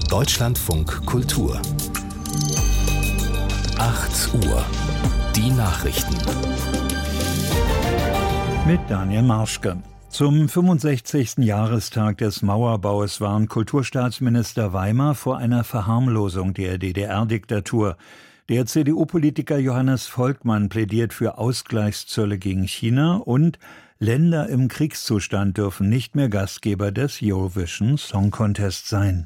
Deutschlandfunk Kultur 8 Uhr. Die Nachrichten. Mit Daniel Marschke. Zum 65. Jahrestag des Mauerbaus warnt Kulturstaatsminister Weimer vor einer Verharmlosung der DDR-Diktatur. Der CDU-Politiker Johannes Volkmann plädiert für Ausgleichszölle gegen China und Länder im Kriegszustand dürfen nicht mehr Gastgeber des Eurovision Song Contest sein.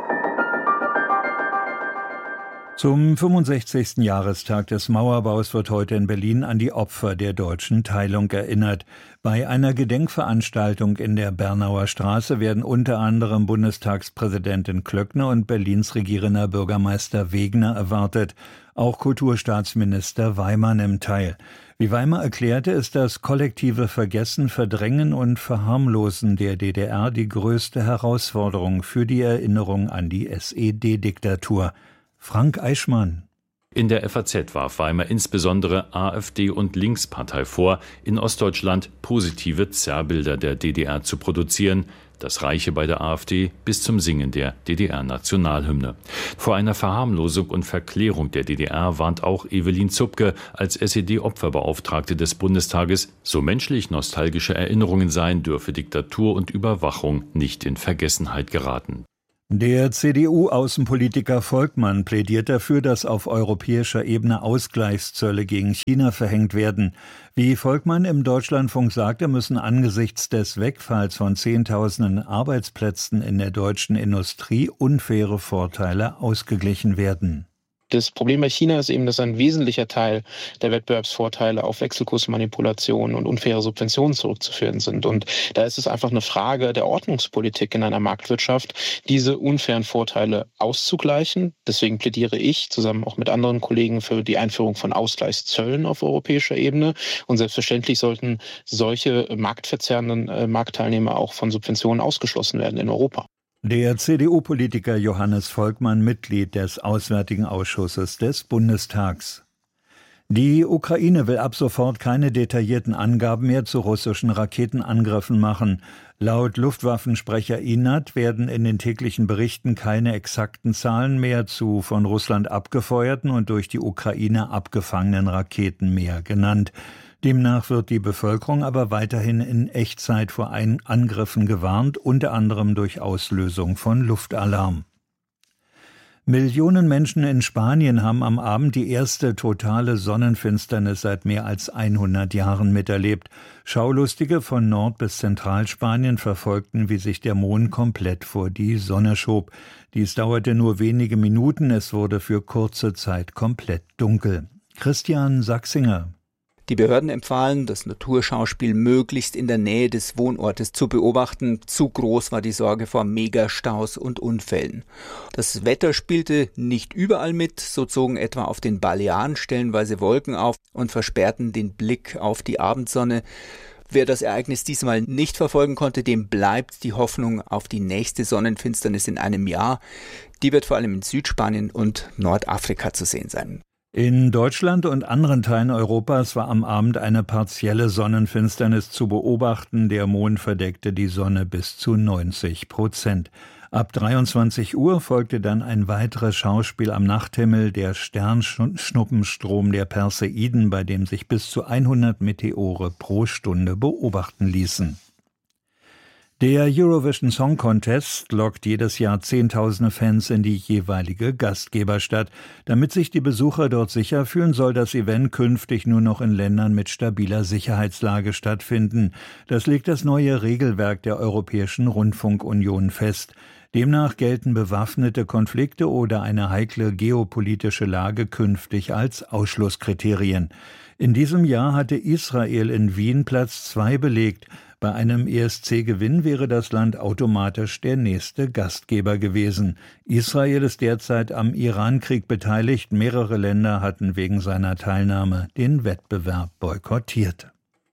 Zum 65. Jahrestag des Mauerbaus wird heute in Berlin an die Opfer der deutschen Teilung erinnert. Bei einer Gedenkveranstaltung in der Bernauer Straße werden unter anderem Bundestagspräsidentin Klöckner und Berlins regierender Bürgermeister Wegner erwartet. Auch Kulturstaatsminister Weimer nimmt teil. Wie Weimer erklärte, ist das kollektive Vergessen, Verdrängen und Verharmlosen der DDR die größte Herausforderung für die Erinnerung an die SED-Diktatur. Frank Eichmann. In der FAZ warf Weimer insbesondere AfD und Linkspartei vor, in Ostdeutschland positive Zerrbilder der DDR zu produzieren. Das reiche bei der AfD bis zum Singen der DDR-Nationalhymne. Vor einer Verharmlosung und Verklärung der DDR warnt auch Evelyn Zupke als SED-Opferbeauftragte des Bundestages. So menschlich nostalgische Erinnerungen seien, dürfe Diktatur und Überwachung nicht in Vergessenheit geraten. Der CDU-Außenpolitiker Volkmann plädiert dafür, dass auf europäischer Ebene Ausgleichszölle gegen China verhängt werden. Wie Volkmann im Deutschlandfunk sagte, müssen angesichts des Wegfalls von Zehntausenden Arbeitsplätzen in der deutschen Industrie unfaire Vorteile ausgeglichen werden. Das Problem bei China ist eben, dass ein wesentlicher Teil der Wettbewerbsvorteile auf Wechselkursmanipulationen und unfaire Subventionen zurückzuführen sind. Und da ist es einfach eine Frage der Ordnungspolitik in einer Marktwirtschaft, diese unfairen Vorteile auszugleichen. Deswegen plädiere ich zusammen auch mit anderen Kollegen für die Einführung von Ausgleichszöllen auf europäischer Ebene. Und selbstverständlich sollten solche marktverzerrenden Marktteilnehmer auch von Subventionen ausgeschlossen werden in Europa. Der CDU-Politiker Johannes Volkmann, Mitglied des Auswärtigen Ausschusses des Bundestags. Die Ukraine will ab sofort keine detaillierten Angaben mehr zu russischen Raketenangriffen machen. Laut Luftwaffensprecher Inat werden in den täglichen Berichten keine exakten Zahlen mehr zu von Russland abgefeuerten und durch die Ukraine abgefangenen Raketen mehr genannt. Demnach wird die Bevölkerung aber weiterhin in Echtzeit vor Angriffen gewarnt, unter anderem durch Auslösung von Luftalarm. Millionen Menschen in Spanien haben am Abend die erste totale Sonnenfinsternis seit mehr als 100 Jahren miterlebt. Schaulustige von Nord- bis Zentralspanien verfolgten, wie sich der Mond komplett vor die Sonne schob. Dies dauerte nur wenige Minuten, es wurde für kurze Zeit komplett dunkel. Christian Sachsinger. Die Behörden empfahlen, das Naturschauspiel möglichst in der Nähe des Wohnortes zu beobachten. Zu groß war die Sorge vor Megastaus und Unfällen. Das Wetter spielte nicht überall mit. So zogen etwa auf den Balearen stellenweise Wolken auf und versperrten den Blick auf die Abendsonne. Wer das Ereignis diesmal nicht verfolgen konnte, dem bleibt die Hoffnung auf die nächste Sonnenfinsternis in einem Jahr. Die wird vor allem in Südspanien und Nordafrika zu sehen sein. In Deutschland und anderen Teilen Europas war am Abend eine partielle Sonnenfinsternis zu beobachten. Der Mond verdeckte die Sonne bis zu 90%. Ab 23 Uhr folgte dann ein weiteres Schauspiel am Nachthimmel, der Sternschnuppenstrom der Perseiden, bei dem sich bis zu 100 Meteore pro Stunde beobachten ließen. Der Eurovision Song Contest lockt jedes Jahr Zehntausende Fans in die jeweilige Gastgeberstadt. Damit sich die Besucher dort sicher fühlen, soll das Event künftig nur noch in Ländern mit stabiler Sicherheitslage stattfinden. Das legt das neue Regelwerk der Europäischen Rundfunkunion fest. Demnach gelten bewaffnete Konflikte oder eine heikle geopolitische Lage künftig als Ausschlusskriterien. In diesem Jahr hatte Israel in Wien Platz 2 belegt. Bei einem ESC-Gewinn wäre das Land automatisch der nächste Gastgeber gewesen. Israel ist derzeit am Iran-Krieg beteiligt. Mehrere Länder hatten wegen seiner Teilnahme den Wettbewerb boykottiert.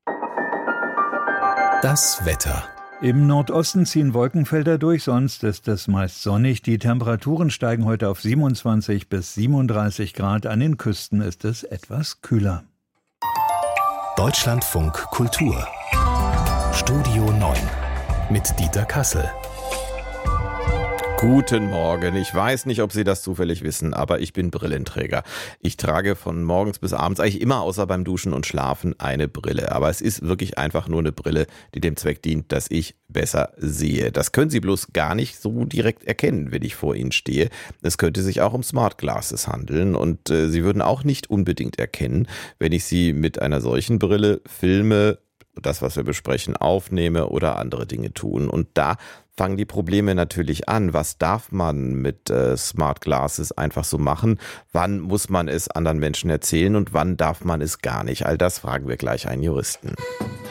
Das Wetter. Im Nordosten ziehen Wolkenfelder durch, sonst ist es meist sonnig. Die Temperaturen steigen heute auf 27 bis 37 Grad. An den Küsten ist es etwas kühler. Deutschlandfunk Kultur. Studio 9 mit Dieter Kassel. Guten Morgen. Ich weiß nicht, ob Sie das zufällig wissen, aber ich bin Brillenträger. Ich trage von morgens bis abends eigentlich immer, außer beim Duschen und Schlafen, eine Brille. Aber es ist wirklich einfach nur eine Brille, die dem Zweck dient, dass ich besser sehe. Das können Sie bloß gar nicht so direkt erkennen, wenn ich vor Ihnen stehe. Es könnte sich auch um Smart Glasses handeln und Sie würden auch nicht unbedingt erkennen, wenn ich Sie mit einer solchen Brille filme, das, was wir besprechen, aufnehme oder andere Dinge tun. Und da fangen die Probleme natürlich an. Was darf man mit Smart Glasses einfach so machen? Wann muss man es anderen Menschen erzählen und wann darf man es gar nicht? All das fragen wir gleich einen Juristen.